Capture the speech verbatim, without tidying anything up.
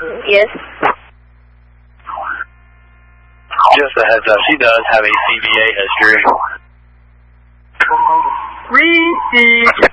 Yes. Just a heads up, she does have a C V A history. Receive.